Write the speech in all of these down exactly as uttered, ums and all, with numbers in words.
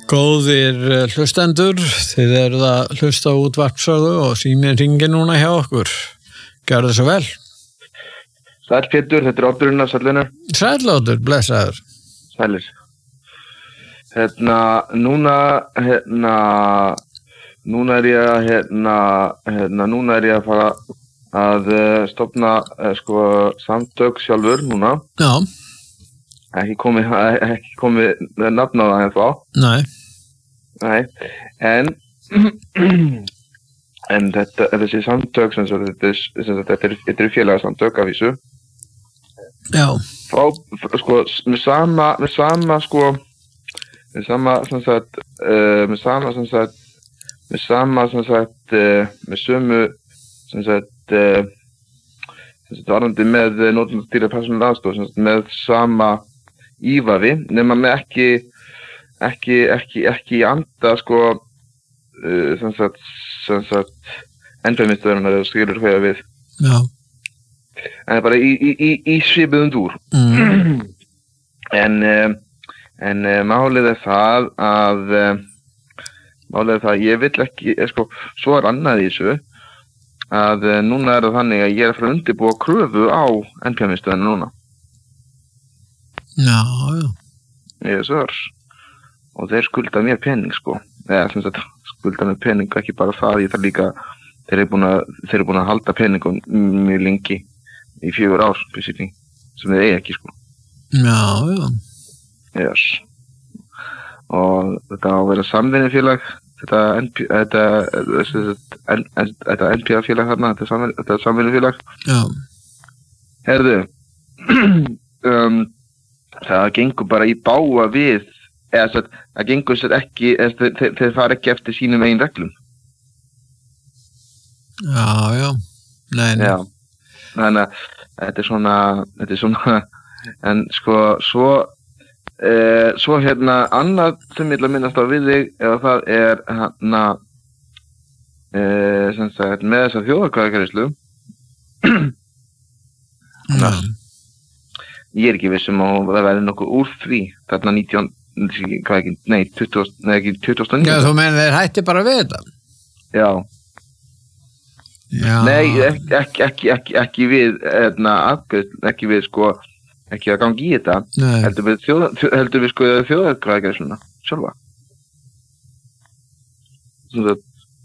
Góðir hlustendur, þið eruð að hlusta á útvarpsögu og síminn hringir núna hjá okkur. Gjörðu svo vel. Sæll Pétur, þetta er Oddur af Sællunar. Sæll Oddur, blessaður. Sælir. Hérna, núna, hérna, núna er ég að, hérna, hérna, núna er ég að fara að uh, stofna, uh, sko, samtök sjálfur núna. Já. Ekki komið, ekki komið nafn á það ennþá. Nei. Nei, en, en þetta, þessi samtök, sem sagt, þetta er, sem sagt, þetta er, þetta er félagasamtök af vísu. Já. Frá, sko, með sama, með sama, sko, með sama, sem sagt, uh, með sama, sem sagt, með sama, sem sagt, uh, með sömu, sem sagt, uh, sem sagt, varðandi með notendastýrða persónulega aðstoð, sem sagt, með sama ívafi, nema með ekki, ekki, ekki, ekki anda, sko, uh, sem sagt, sem sagt, ennfæmiðstöðunar eða skilur hvað við. Já. En bara í, í, í, í svipuðum dúr. Mm. En, uh, en uh, málið er það að, uh, málið er það að ég vill ekki, eh, sko, svo er annað í þessu, að uh, núna er það þannig að ég er að fara að undirbúa kröfu á ennfæmiðstöðunar núna. Já, já. Ég er sör. Og þeir skulda mér pening, sko. Eða, sem sagt, skulda mér pening, ekki bara það, ég þarf líka, þeir eru búin að, þeir eru búin að halda peningum mjög lengi, í fjögur ár, basically, sem þeir eigi ekki, sko. Já, já. Yes. Og þetta á að vera samvinnufélag, þetta, þetta, þetta, þetta N P A-félag þarna, þetta, þetta samvinnufélag. Já. Herðu, um, það gengur bara í bága við, eða svo að það gengur sér ekki, eða þeir, þeir fara ekki eftir sínum eigin reglum. Já, já. Nei, nei. Já, þannig að þetta er svona, þetta er svona, en sko, svo, e, svo hérna, annað sem ég vil að minnast á við þig, eða það er hérna, e, sem sagt, með þessa þjóðarkvæðagreiðslu, þannig að ég er ekki vissum að það verði nokkuð úr því, þarna nítján, hvað ekki, nei, tuttugu, nei, ekki tuttugasta og níunda. Já, þú meina þeir hætti bara við þetta? Já. Já. Nei, ekki, ekki, ekki, ekki, ekki við, eðna, ekki við, sko, ekki að gangi í þetta, Nei. heldur við, þjóð, heldur við, sko, þjóðarkvæðagreiðsluna, sjálfa. Svona,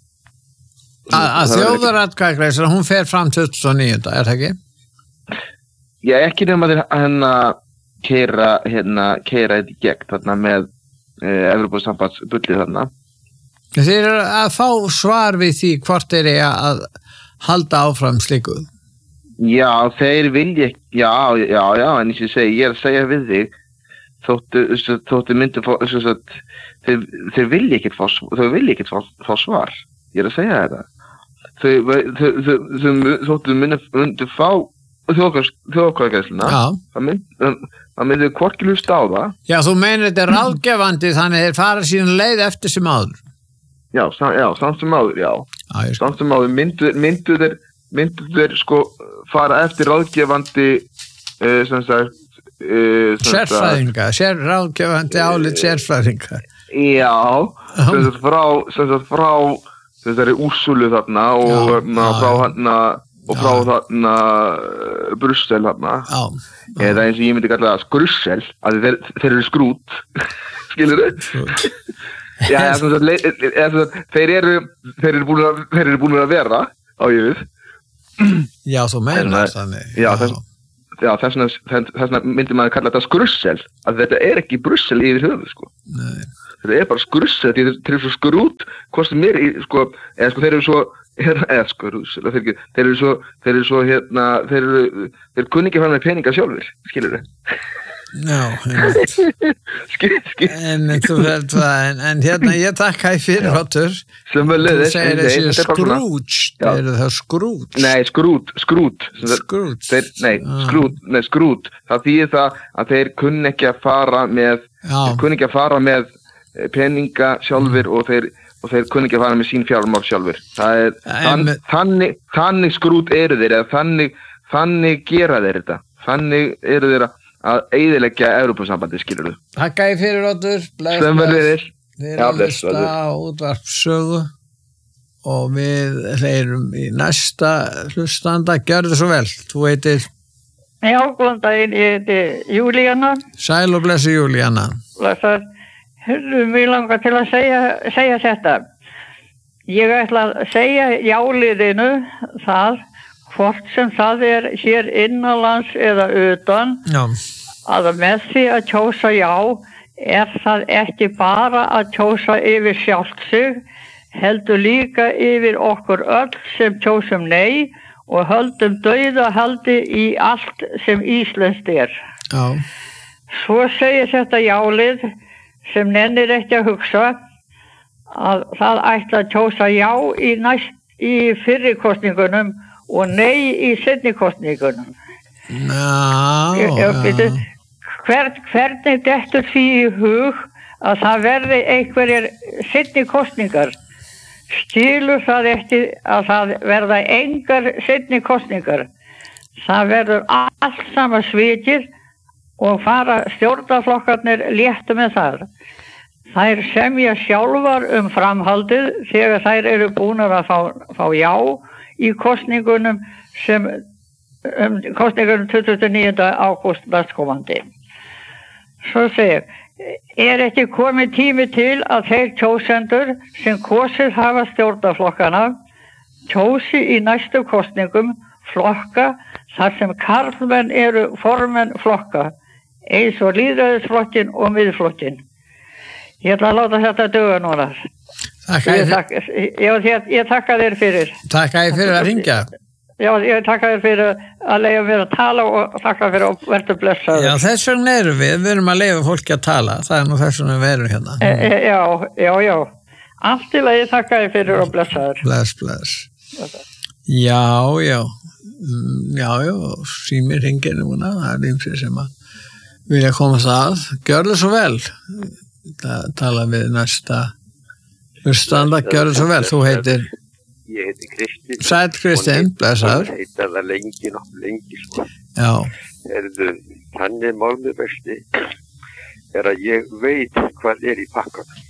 Að þjóðaratkvæðagreiðsla, hún fer fram tuttugasta og níunda, er það ekki? Já, ekki nema þeir hérna keira, hérna, keira þetta í gegn þarna með eh, Evrópusambandsbullið þarna. Þeir eru að fá svar við því hvort þeir eru að halda áfram slíku. Já, þeir vilja ekki, já, já, já, en ég segi, ég er að segja við þig, þóttu, þóttu myndu fá, þess að þeir, þeir vilja ekkert fá, þeir vilja ekkert fá, fá svar. Ég er að segja þetta. Þau, þau, þau, þau, þóttu myndu, myndu fá þjóðarkvæðagreiðsluna, það myndi, það myndi hvorki hlusta á það. Já, þú meinir þetta er ráðgefandi þannig þeir fara síðan leið eftir sem áður. Já, sam, já, samt sem áður, já. Já, ég sko. Samt sem áður myndu, myndu þeir, myndu þeir sko fara eftir ráðgefandi, uh, sem sagt, uh, sérfræðinga, sér, ráðgefandi álit sérfræðinga. Já, sem sagt frá, sem sagt frá, þessari Úrsulu þarna og já, na, já, frá hann og frá þarna uh, Brussel þarna, eða eins og ég myndi kalla það Skrussel, að þeir, þeir eru skrút, skilur þau? Já, ja, sem sagt, le, ja, þeir eru, þeir eru búin að, þeir eru búin að vera á ég við. Já, þú meinar þannig. Já, þess, já þess vegna myndi maður kalla þetta Skrussel, að þetta er ekki Brussel yfir höfuð, sko. Nei. Þetta er bara Skrussel, þeir eru svo skrút, hvort sem er, sko, eða sko, þeir eru svo, eða sko, þeir, þeir eru svo, þeir eru svo, hérna, þeir eru, þeir kunni ekki fara með peninga sjálfur, skilur þau? Já, einmitt. skil, skil. En þú veit það, en, en hérna, ég takka í fyrir Oddur. Sem að leiðis. Þú segir þessi skrúts, það eru það skrúts. Nei, skrút, skrút. Skrút. Þeir, nei, skrút, nei, skrút. Það þýðir það að þeir kunni ekki að fara með, Já. þeir kunni ekki að fara með peninga sjálfur mm. og þeir og þeir kunni ekki að fara með sín fjármál sjálfur. Það er þann, en, þannig þannig skrút eru þeir eða þannig þannig gera þeir þetta. Þannig eru þeir að eyðileggja Evrópusambandið, skilurðu. Takk fyrir Oddur. Sem verður þér. Við erum að hlusta á útvarpssögu og við heyrum í næsta hlustanda. Gjörðu svo vel, þú heitir? Já, góðan daginn, ég heiti Júlíana. Sæl og blessi Júlíana. Blessar. Hörðu, mig langar til að segja, segja þetta. Ég ætla að segja jáliðinu það, hvort sem það er hér innanlands eða utan, Já. Að með því að kjósa já, er það ekki bara að kjósa yfir sjálft sig, heldur líka yfir okkur öll sem kjósum nei og höldum dauðahaldi í allt sem íslenskt er. Já. Svo segir þetta jálið sem nennir ekki að hugsa að það ætla að kjósa já í, næst, í fyrri kosningunum og nei í seinni kosningunum. Já, já. Hvern, hvernig dettur því í hug að það verði einhverjar seinni kosningar? Skilur það eftir að það verða engar seinni kosningar? Það verður allt sama svikið og fara stjórnarflokkarnir léttu með það. Þær semja sjálfar um framhaldið þegar þær eru búnar að fá, fá já í kosningunum sem um, kosningunum tuttugasta og níunda ágúst næstkomandi. Svo segir, er ekki komið tími til að þeir kjósendur sem kosið hafa stjórnarflokkana kjósi í næstu kosningum flokka þar sem karlmenn eru formenn flokka, eins og lýðræðisflokkin og miðflokkin. Ég ætla að láta þetta duga núna. Takk ég, takk, ég, ég, ég takka þér fyrir. Takk að þér fyrir að ringja. Já, ég takka þér fyrir að leiða mér að tala og takka fyrir að verða blessaður. Já, þess vegna erum við, við erum að leiða fólki að tala, það er nú þess vegna við erum hérna. E, e, já, já, já. Allt í lagi takka þér fyrir að blessaður. Bless, bless. Já, já, já, já, símir hringir núna, það er ýmsir sem að vilja komast að. Gjörðu svo vel, það tala við næsta hlustanda, gjörðu svo vel, þú heitir... Ég heiti Kristinn. Sæll Kristinn, blessaður. Ég heiti það lengi, nokkuð lengi, sko. Já. Erðu, þannig málmið besti er að ég veit hvað er í pakkanum.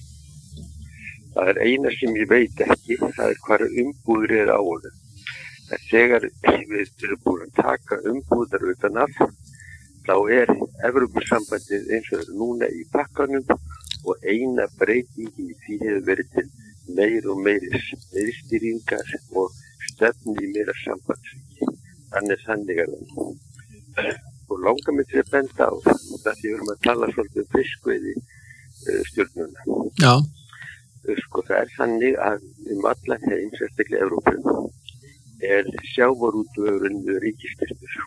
Það er eina sem ég veit ekki, það er hvað umbúður er á honum. En þegar við erum búin að taka umbúðar utan af, þá er Evrópusambandið eins og núna í pakkanum og eina breytingi í því hefur verið til meir og meiri meðstýringar og stefni í meira sambandsríki. Þannig þannig er það. Og langar mig til að benda á það því við erum að tala svolítið um fiskveiði uh, stjórnuna. Já. Sko það er þannig að um allan heim, sérstaklega Evrópu, er sjávarútvegurinn ríkisstyrkur.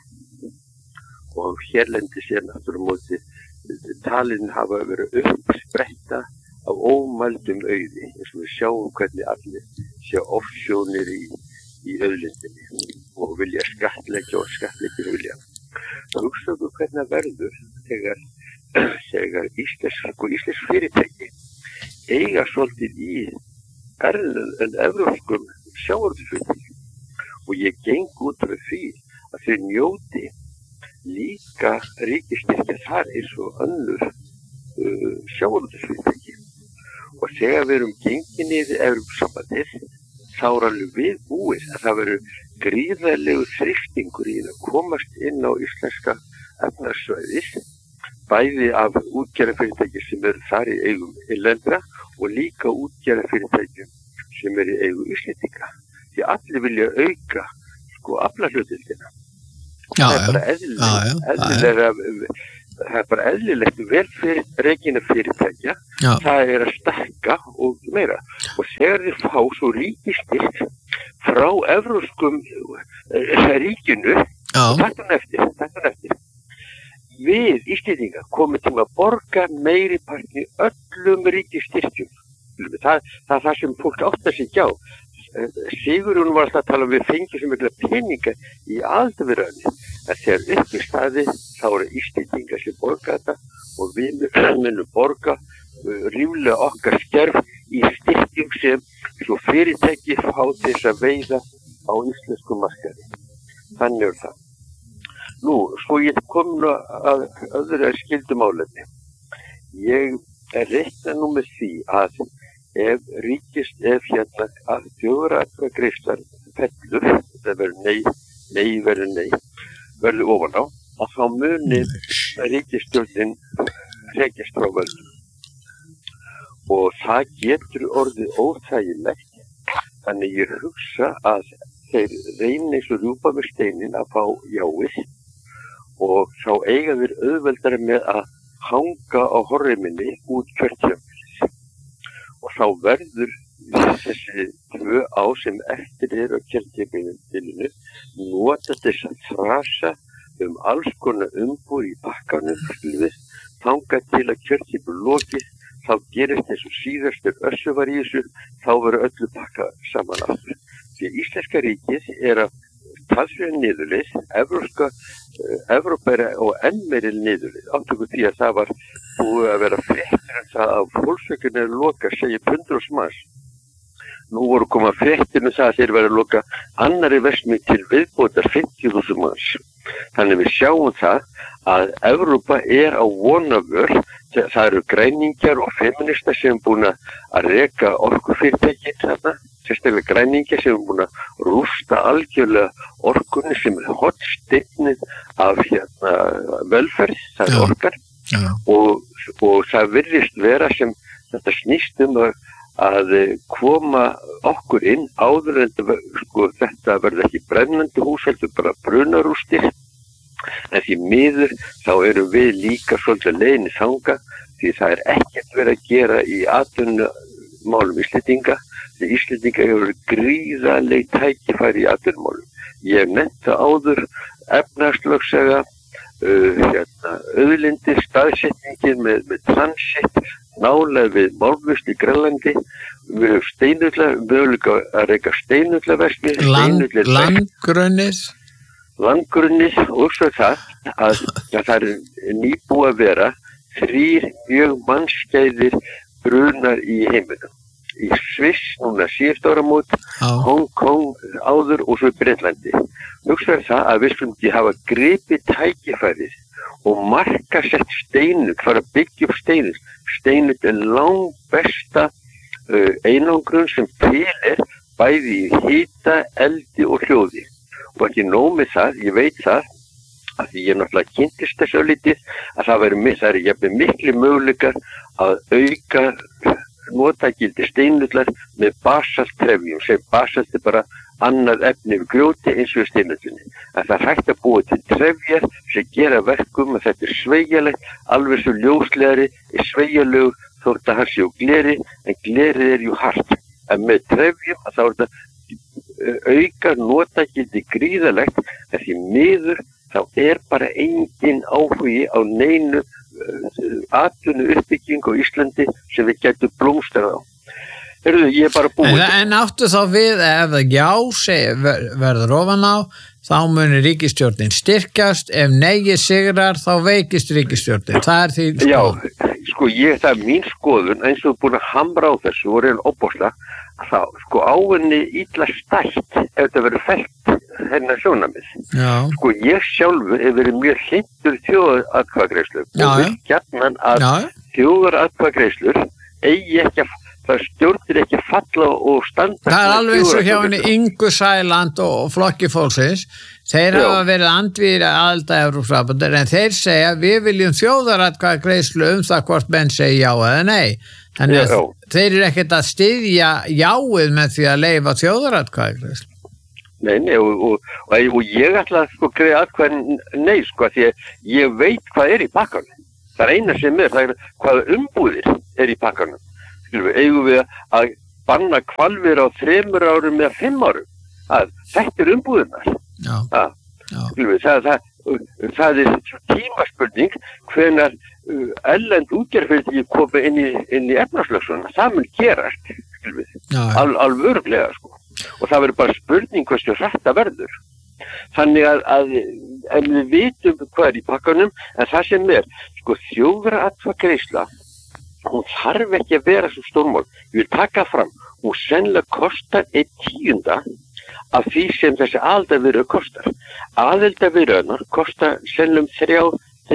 Og hérlendis er náttúrulega móti talin hafa verið uppspretta á ómældum auði, eins og við sjáum hvernig allir sjá offsjónir í, í auðlindinni og vilja skattleggja og skattleggja vilja. Það hugsaðu hvernig það verður þegar, þegar íslensk og íslensk fyrirtæki eiga svolítið í erlend evrópskum sjávarútvegsfyrirtækjum og ég geng út frá því að þau njóti líka ríkisstyrkja þar eins og önnur uh, sjávarútvegsfyrirtæki. Og þegar við erum gengið niður Evrópusambandið, þá er alveg við búið að það veru gríðarlegur þrýstingur í að komast inn á íslenska efnahagssvæðis, bæði af útgerðarfyrirtæki sem eru þar í eigum innlendra og líka útgerðarfyrirtækjum sem eru í eigu Íslendinga. Því allir vilja auka sko aflahlutdeildina. Já, það er bara eðlilega, eðlilega það er bara eðlilegt vel fyrir reikina fyrirtækja, Já. Það er að stækka og meira. Og þegar þið fá svo ríkistyrk frá evrópskum ríkinu, þetta er eftir, þetta er eftir. Við Íslendingar komum til að borga meiri partni öllum ríkistyrkjum. Það, það er það sem fólk áttar sig á. Sigurjón var alltaf að tala um við fengjum sem mikla peninga í aðildarviðræðunni. En þegar upp í staði þá eru Íslendingar sem borga þetta og við munum borga uh, ríflega okkar skerf í styrkjum sem svo fyrirtæki fá til þess að veiða á íslensku markaði. Þannig er það. Nú, svo ég kom nú að öðru að skildum álefni. Ég er reiknað nú með því að ef ríkist, ef hérna að þjóðaratkvæðagreiðslan fellur, það verður nei, nei verður nei, verður ofan á, að þá muni ríkisstjórnin rekjast frá völdum. Og það getur orðið óþægilegt, þannig ég hugsa að þeir reyni eins og rjúpa með steinin að fá jáið og þá eiga þeir auðveldara með að hanga á horriminni út kjörtímabilið. Og þá verður þessi tvö á sem eftir eru á kjörtímabilinu nota þess að frasa um alls konar umbúð í bakkanum þangað til að kjörtímabil lokið, þá gerist eins og síðastur össu var í þessu, þá verður öllu pakka saman aftur. Því að Íslenska ríkið er að talsverða niðurleið, Evrópska, Evrópa er og enn meiri niðurleið, áttöku því að það var búið að vera fréttir en það að Volkswagen er loka, segja hundruð manns. Nú voru koma fréttir með það að þeir verða að loka annarri verksmiðju til viðbótar fimmtíu þúsund manns. Þannig við sjáum það að Evrópa er á vonavör, það eru græningjar og feministar sem er búin að reka orkufyrirtæki þarna, sérstaklega græningjar sem er búin að rústa algjörlega orkunni sem er hornsteinninn af hérna velferð, það er orkar og, og það virðist vera sem þetta snýst um að, að koma okkur inn áður en sko, þetta verður ekki brennandi hús, heldur bara brunarústir. En því miður þá erum við líka svolítið leiðinni þanga því það er ekkert verið að gera í atvinnumálum Íslendinga því Íslendinga hefur gríðarleg tækifæri í atvinnumálum. Ég hef nefnt það áður efnahagslögsaga, uh, hérna, auðlindir, staðsetningin með, með transit, nálega við málmust í Grænlandi, við höfum steinullar, möguleika að reka steinullaverksmiðju, Land, landgrunnið. Landgrunnið og svo það að ja, það er nýbúið að vera þrír mjög mannskæðir brunar í heiminum. Í Sviss, núna síðast áramót, Hong Kong áður og svo í Bretlandi. Hugsaðu það að við skulum ekki hafa gripið tækifærið og markasett steinut, fara að byggja upp steinut. Steinut er langt besta uh, einangrun sem til er bæði í hita, eldi og hljóði. Og ekki nóg með það, ég veit það, að því ég náttúrulega kynntist þessu lítið, að það væri það er jafnvel miklu möguleikar að auka notagildi steinullar með basalttrefjum, sem basalt er bara annað efni við grjóti eins og steinullinni. En það er hægt að búa til trefjar sem gera verkum að þetta er sveigjalegt, alveg svo ljóslegri, er sveigjalögur þótt að hann sé úr gleri, en glerið er jú hart. En með trefjum að þá er þetta auka notagildi gríðalegt en því miður þá er bara engin áhugi á neinu uh, atvinnu uppbygging á Íslandi sem við getum blómstrað á. Heyrðu, ég er bara búið. En, en áttu þá við ef það já seg, ver, verður ofan á þá munir ríkisstjórnin styrkjast, ef nei sigrar þá veikist ríkisstjórnin. Það er því skoðun. Já, sko ég, það er mín skoðun eins og búin að hamra á þessu og reyna opbóðslega þá, sko áinni illa stætt ef þetta verður fellt hennar sjónamið. Já. Sko ég sjálfur hef verið mjög hlynntur þjóðaratkvæðagreiðslur og vil gjarnan að þjóðaratkvæðagreiðslur eigi ekki að það stjórnir ekki að falla og standa. Það er alveg eins og hjá henni Ingu Sæland og Flokki fólksins. Þeir Já. hafa verið andvígir aðilda Evrópusambandinu en þeir segja við viljum þjóðaratkvæðagreiðslu um það hvort menn segja já eða nei. Þannig að Já. þeir eru ekkert að styðja jáið með því að leyfa þjóðaratkvæðagreiðslu. Nei, nei, og, og, og, og ég ætla að sko greiða atkvæðin nei, sko, því að ég veit hvað er í pakkanum. Það er eina sem er, það er hvað umbúðir er í pakkanum. Eigum við að banna hvalvir á þremur árum eða fimm árum að þetta er umbúðirnar Já. Að, Já. Það, það, það er tímaspurning hvenær erlend útgerðarfyrirtæki koma inn í, inn í efnahagslögsöguna, það mun gerast Al, alveg örugglega sko. Og það verður bara spurning hversu hratt það verður þannig að, að en við vitum hvað er í pakkanum en það sem er sko þjóðaratkvæðagreiðsla hún þarf ekki að vera svo stórmál. Ég vil taka fram, hún sennilega kostar einn tíunda af því sem þessi aðildarviðræður kostar. Aðildarviðræðurnar kostar sennilega um þrjá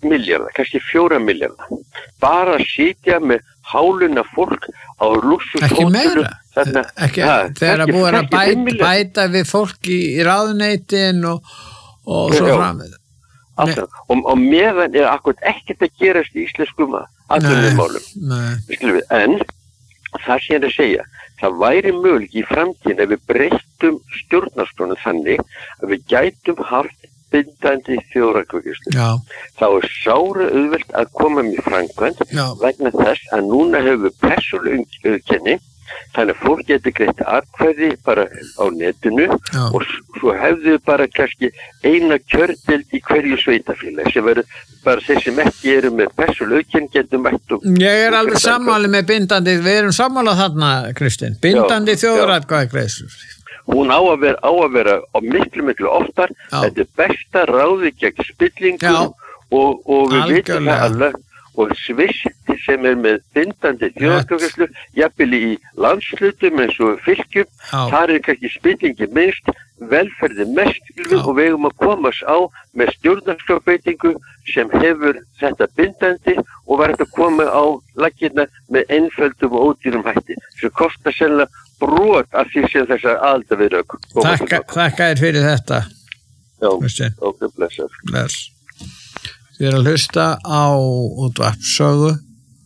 milljarða, kannski fjóra milljarða. Bara að sitja með háluna fólk á luxus ekki meira þarna, ekki, ha, þegar að búið að bæta, bæta við fólk í, í ráðuneytin og, og svo fram alltaf, og, og meðan er akkurat ekkert að gerast í íslenskum atvinnumálum en það sem ég er að segja það væri möguleiki í framtíðin ef við breyttum stjórnarskrána þannig að við gætum haft bindandi þjóðaratkvæðagreiðslu. Þá er sára auðvelt að koma með framkvæmd vegna þess að núna hefur persónuleg auðkenni þannig að fólk getur greitt atkvæði bara á netinu Já. Og svo hefðu bara kannski eina kjördeild í hverju sveitafélagi sem verður bara þeir sem ekki eru með persónuleg auðkenni getur mætt og Ég er alveg sammála með bindandi, við erum sammála þarna Kristinn, bindandi þjóðaratkvæðagreiðslur Hún á að vera á að vera á miklu miklu oftar Já. Þetta er besta ráði gegn spillingu og, og við vitum það alveg og Sviss sem er með bindandi þjóðaratkvæðagreiðslu jafnvel í landshlutum eins og fylkjum þar er kannski spillingi minnst velferði mest Já. Og við eigum að komast á með stjórnarskrárbreytingu sem hefur þetta bindandi og verður að koma á laggirnar með einföldum og ódýrum hætti sem kostar sennilega brot af því sem þessar aðildarviðræður Þakka, þakka þér fyrir þetta Já, ok, blessar Bless Þið er að hlusta á útvarpssögu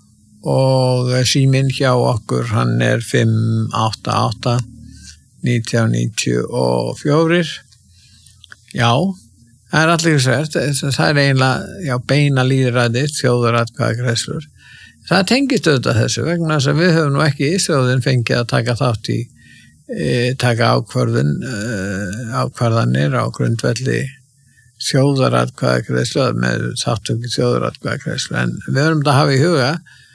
og síminn hjá okkur hann er fimm átta átta nítján níutíu og fjögur Já, það er allir svært það er eiginlega já, beina lýðræði þjóðaratkvæðagreiðslur Það tengist auðvitað þessu vegna þess að við höfum nú ekki í þjóðin fengið að taka þátt í e, taka ákvörðun e, ákvarðanir á grundvelli þjóðaratkvæðagreiðslu með þáttöku þjóðaratkvæðagreiðslu en við höfum þetta að hafa í huga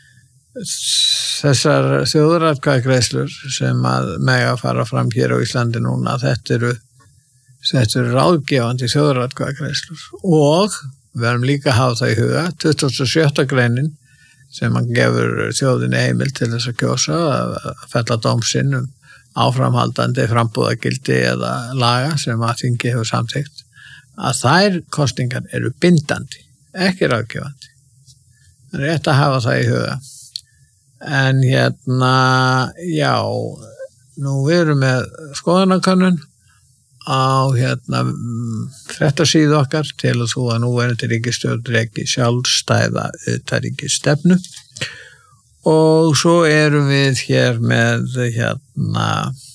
þessar þjóðaratkvæðagreiðslur sem að mega fara fram hér á Íslandi núna þetta eru, þetta eru ráðgefandi þjóðaratkvæðagreiðslur og við höfum líka að hafa það í huga tuttugasta og sjötta greinin sem hann gefur þjóðinni heimild til þess að kjósa að fella dóm sinn um áframhaldandi frambúðagildi eða laga sem að þingi hefur samþykkt að þær kosningar eru bindandi, ekki ráðgefandi. Það er rétt að hafa það í huga. En hérna, já, nú við erum með skoðanakönnun á hérna fréttasíðu okkar til að þú að núverandi ríkisstjórn reki sjálfstæða utanríkisstefnu og svo erum við hér með hérna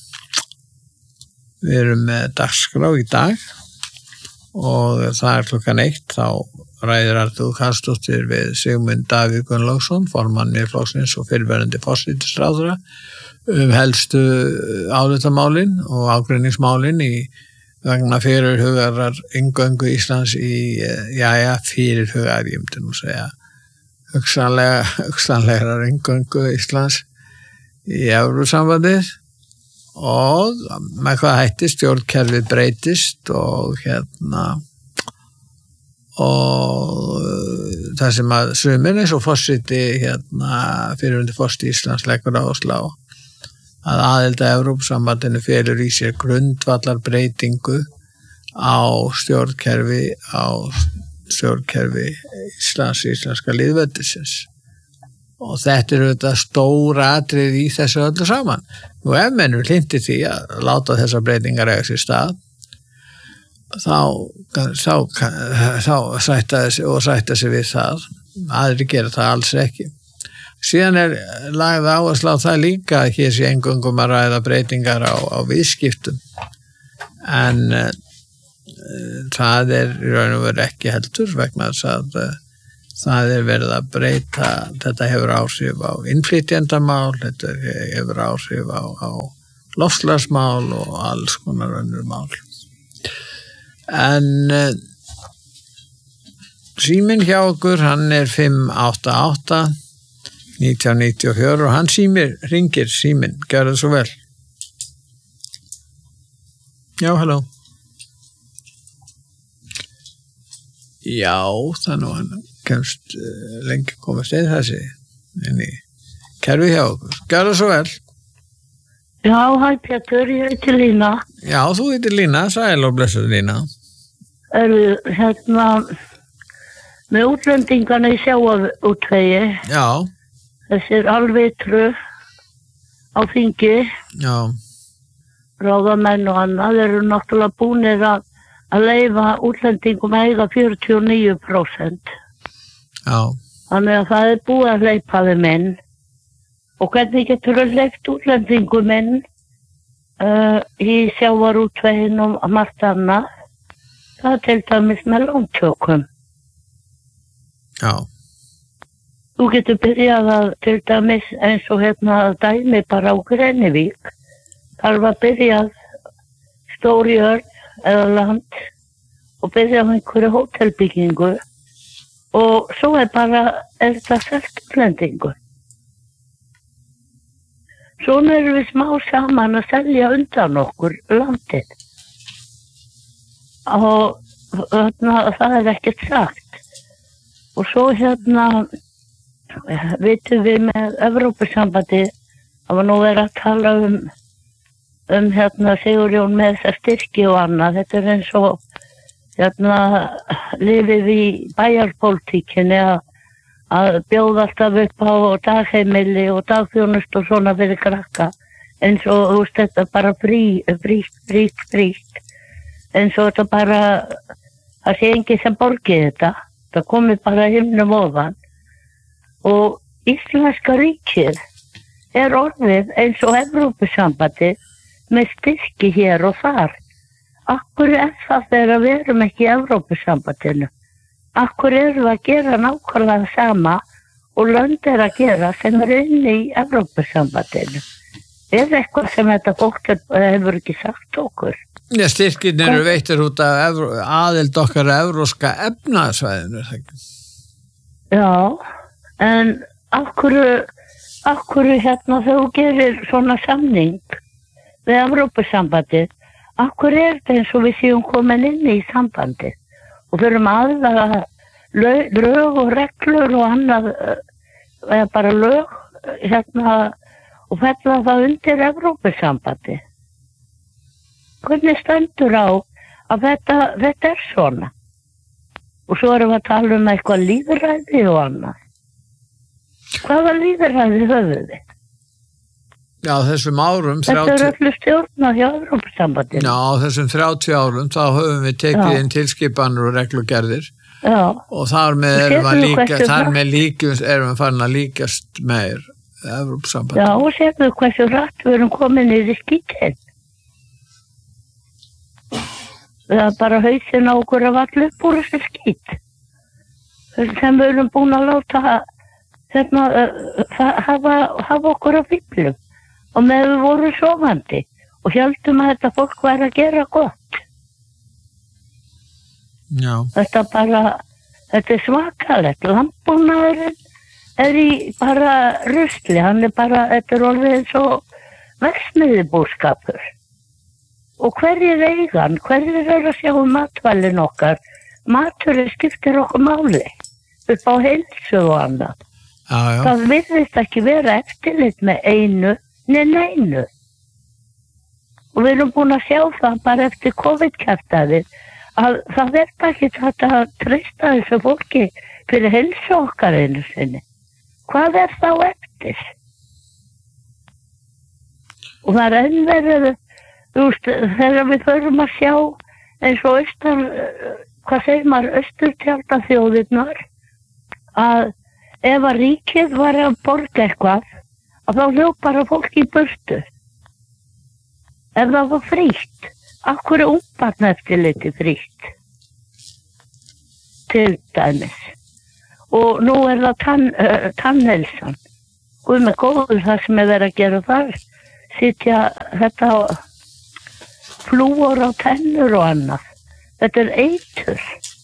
við erum með dagskrá í dag og það er klukkan eitt þá ræðir Arnþrúður Karlsdóttir við Sigmund Davíð Gunnlaugsson formann Miðflokksins og fyrrverandi forsætisráðherra um helstu álitamálin og ágreiningsmálin í vegna fyrirhugarar inngöngu Íslands í, jæja, fyrirhugar, ég myndi nú segja, hugsanlega, hugsanlegar inngöngu Íslands í Evrópusambandið og með hvað hætti stjórnkerfið breytist og hérna og það sem að sumir eins og forseti hérna fyrirhundi forseti Íslands leggur áherslu á að aðild að Evrópusambandinu felur í sér grundvallar breytingu á stjórnkerfi á stjórnkerfi Íslands íslenska lýðveldisins og þetta er auðvitað stóra atrið í þessu öllu saman og ef mennur hlinti því að láta þessar breytingar eiga sér stað þá þá, þá sætta þessi og sætta sig við það aðrir gera það alls ekki Síðan er lagð áherslu á það líka að hér sé eingöngum að ræða breytingar á, á viðskiptum en uh, það er í raun og veru ekki heldur vegna þess að uh, það er verið að breyta, þetta hefur áhrif á innflytjendamál, þetta hefur áhrif á, á loftslagsmál og alls konar önnur mál. En uh, síminn hjá okkur, hann er fimm átta átta nítján níutíu og fjögur og hann símir, ringir síminn, gjör það svo vel. Já, halló. Já, þannig að hann kemst uh, lengi komast eða þessi en í kerfi hjá okkur. Gjör það svo vel. Já, hæ Pétur, ég heiti Lína. Já, þú heitir Lína, sæl og blessuð Lína. Er, hérna, með útlendingana í sjávarútvegi. Já. Þessir alvitru á þingi. Já. Ráðamenn og annað eru náttúrulega búnir að, að leyfa útlendingum að eiga fjörutíu og níu prósent. Já. Þannig að það er búið að hleypa þeim inn. Og hvernig getur að hleypt útlendingum inn uh, í sjávarútveginn og margt annað? Það er til dæmis með lántökum. Já. Þú getur byrjað að til dæmis eins og hérna dæmi bara á Grenivík. Þar var byrjað stór jörð eða land og byrjað einhverju hótelbyggingu og svo er bara er það selt útlendingu. Svona erum við smá saman að selja undan okkur landið. Og hérna, það er ekkert sagt. Og svo hérna, vitum við með Evrópusambandið, það var nú verið að tala um, um hérna Sigurjón með þessa styrki og annað. Þetta er eins og hérna lifið í bæjarpólitíkinni að að bjóða alltaf upp á dagheimili og dagþjónust og svona fyrir krakka eins og þú veist þetta bara frí, frítt, frítt, frítt eins og þetta bara það sé enginn sem borgi þetta það komi bara himnum ofan og Íslenska ríkið er orðið eins og Evrópusambandið með styrki hér og þar. Akkur er það þegar við erum ekki í Evrópusambandinu? Akkur eru að gera nákvæmlega sama og lönd er að gera sem er inni í Evrópusambandinu. Er eitthvað sem þetta fólk hefur ekki sagt okkur? Já, styrkin eru veittir út af aðild okkar að evrópska efnahagssvæðinu. Já, en akkur, akkur hérna þegar þú gerir svona samning við Evrópusambandið, akkur er þetta eins og við séum komin inn í sambandið? Og fyrir aðra lög og reglur og annað, eða bara lög, hérna, og fella það undir Evrópusambandi. Hvernig stendur á að þetta, þetta er svona? Og svo erum við að tala um eitthvað lýðræði og annað. Hvaða lýðræði höfðu við? Já, þessum árum Þetta er öllu stjórnað hjá Evrópusambandinu. Já, þessum þrjátíu árum þá höfum við tekið Já. inn tilskipanir og reglugerðir. Já. Og þar með erum við líka, hversu þar hratt- með líkjumst erum við farin að líkast meir Evrópusambandinu. Já, og sérðu hversu rætt við erum komin í skítinn. Það er bara hausinn á okkur að valla upp úr þessu skít. Sem við erum búin að láta hérna, uh, hafa, hafa okkur að fíblum. Og með við vorum sofandi og heldum að þetta fólk væri að gera gott. Já. Þetta bara, þetta er svakalegt. Landbúnaðurinn er í bara rusli, hann er bara, þetta er orðið eins og verksmiðjubúskapur. Og hverjir eiga hann, hverjir eru að sjá um matvælin okkar? Maturinn skiptir okkur máli, upp á heilsu og annað. Já, já. Það virðist ekki vera eftirlit með einu, neina einu. Og við erum búin að sjá það bara eftir COVID-kjaftaðið að það verður ekki þetta að treysta þessu fólki fyrir heilsu okkar einu sinni. Hvað er þá eftir? Og það er enn verið, þú veist, þegar við förum að sjá eins og austar, hvað segir maður, austurtjaldaþjóðirnar, að ef að ríkið var að borga eitthvað, að þá hljóp bara fólk í burtu. Ef það var frítt, af hverju ungbarnaeftirliti frítt? Til dæmis. Og nú er það tann, uh, tannheilsan. Guð með góður það sem er verið að gera þar. Sitja þetta flúor á tennur og annað. Þetta er eitur.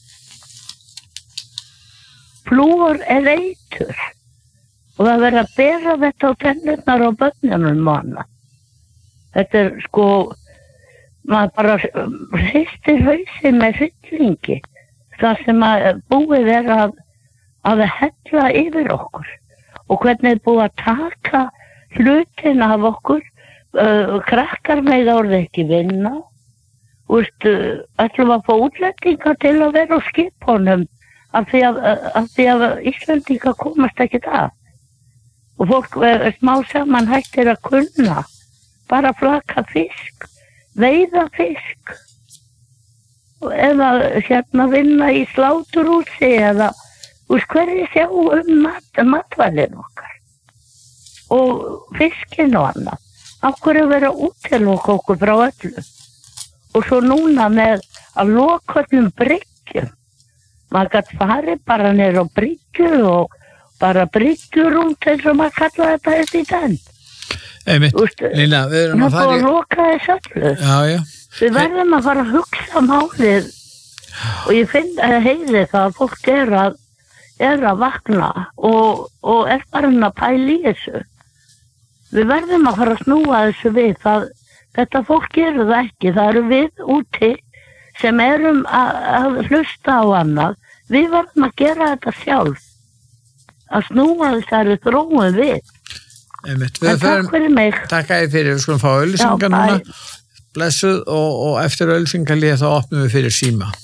Flúor er eitur. Og það verður að bera þetta á tennurnar á börnunum og annað. Þetta er sko, maður bara hristir hausinn með hryllingi. Það sem að búið er að, að hella yfir okkur. Og hvernig er búið að taka hlutin af okkur. Uh, krakkar með orði ekki vinna. Úrstu, ætlum að fá útlendingar til að vera á skipunum af því að, af því að Íslendingar komast ekkert að. Og fólk er smá saman hættir að kunna, bara flaka fisk, veiða fisk, eða hérna vinna í sláturhúsi eða úr hverju sjá um mat, matvælin okkar og fiskin og annað. Af hverju vera útiloka okkur frá öllu. Og svo núna með að loka öllum bryggjum. Maður gæti farið bara niður á bryggju og bara bryggjurúmt eins og maður kalla þetta eftir í den. Einmitt, Lína, við erum að fara í... Það er búið að loka þess öllu. Já, já. Við verðum að fara að hugsa málið og ég finn að heiði það að fólk er að, er að vakna og, og er bara að pæla í þessu. Við verðum að fara að snúa þessu við. Það, þetta fólk gerur það ekki. Það eru við úti sem erum að, að hlusta á annað. Við verðum að gera þetta sjálf. Að snúa þessari þróun við. Einmitt, við takk fyrir mig. Takk að þið fyrir. Við skulum fá auðlýsingar núna. Blessuð og, og eftir auðlýsingarlið þá opnum við fyrir síma.